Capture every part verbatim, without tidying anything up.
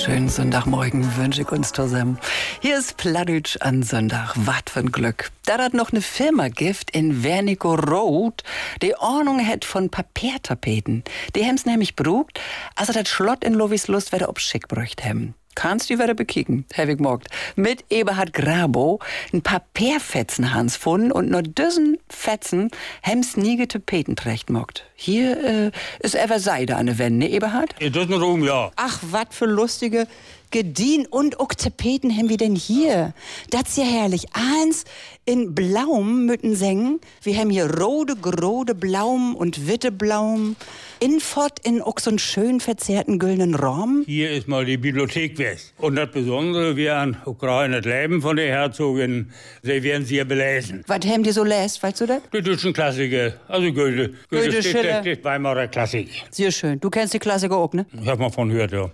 schönen Sonntagmorgen wünsche ich uns zusammen. Hier ist Plattdeutsch an Sonntag. Wat für ein Glück. Da hat noch eine Firma gibt in Wernico Road, die Ordnung hat von Papiertapeten. Die haben's nämlich brugt, also das Schlott in Lovislust wieder ob schick brücht haben. Kannst du wieder bekicken, hab ich morgt. Mit Eberhard Grabo ein paar Papierfetzen hans gefunden und nur düsen Fetzen hem's nie Tapeten trecht mogt. Hier äh, ist ever Seide an der Wände, ne, Eberhard? In diesem Raum, ja. Ach, wat für lustige Gedien und auch Tapeten haben wir denn hier? Das ist ja herrlich. Eins in Blaum mütten singen. Wir haben hier rote, grode Blaum und witte Blaum. Infort in auch so einen schön verzerrten güldenen Raum. Hier ist mal die Bibliothek west. Und das Besondere, wir haben auch gerade das Leben von der Herzogin, sie werden sie ja belesen. Was haben die so lässt, weißt du das? Die deutschen Klassiker, also Goethe. Goethe, Schiller. Das Weimarer Klassik. Sehr schön. Du kennst die Klassiker auch, ne? Ich hab mal von gehört, ja.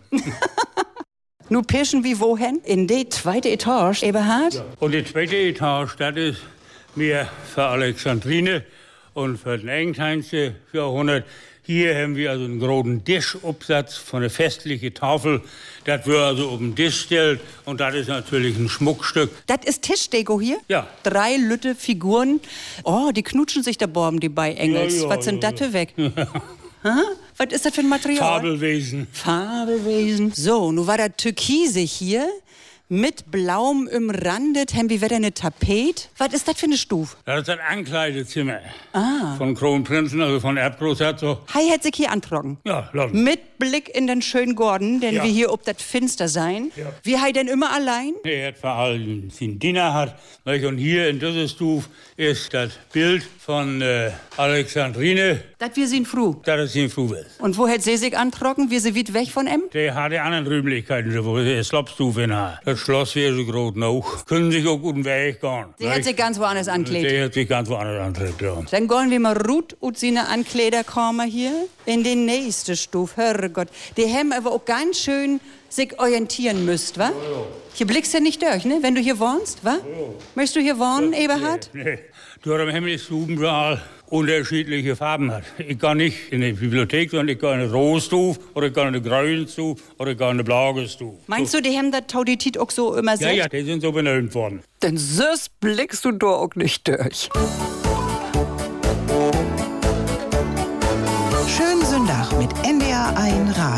Nu pirschen wie wohin? In die zweite Etage, Eberhard? Ja. Und die zweite Etage, das ist mir für Alexandrine und für den eigenteinsten Jahrhundert. Hier haben wir also einen großen Tischabsatz von einer festlichen Tafel. Das wird also auf den Tisch stellt und das ist natürlich ein Schmuckstück. Das ist Tischdeko hier? Ja. Drei lütte Figuren. Oh, die knutschen sich da Borben, die bei Engels. Ja, ja, Was sind ja, das ja. für weg? Ha? Was ist das für ein Material? Fabelwesen. Fabelwesen. So, nun war der Türkise hier. Mit Blaum umrandet, haben wir wieder eine Tapet. Was ist das für eine Stufe? Das ist das Ankleidezimmer. Ah. Von Kronprinzen, also von Erbgroßherzog. Hei hat sich hier antrocken. Ja, lassen. Mit Blick in den schönen Gordon, denn Ja. wir hier ob das Finster sein. Ja. Wie hei denn immer allein? Er hat vor allem seinen Diener hat. Und hier in dieser Stufe ist das Bild von äh, Alexandrine. Das wir sind froh. Das ist sein Fruwelt. Und wo hat sie sich antrocken? Wir sind weit weg von ihm? Der hat die anderen Räumlichkeiten, wo er Slopstufe in hat. Das Schloss wäre so groß noch. Können sich auch guten Weg gehen. Sie hat sich ganz woanders anklebt. Der hat sich ganz woanders antritt, ja. Dann gehen wir mal rut und seine Ankleiderkammer hier in die nächste Stufe. Herrgott. Die haben aber auch ganz schön sich orientieren müsst, wa? Ja, ja. Hier blickst du nicht durch, ne? Wenn du hier wohnst, wa? Ja. Möchtest du hier wohnen, ja, Eberhard? Nee, nee. Du hast am Himmel überall unterschiedliche Farben hat. Ich kann nicht in die Bibliothek, sondern ich kann in eine Rotstufe oder ich kann in eine grüne Stufe oder ich kann in eine blaue Stufe. Meinst du, die haben das Tauditit auch so immer Ja, selbst? ja, die sind so benannt worden. Denn süß blickst du da auch nicht durch. Schönen Sonntag mit N D R eins Radio.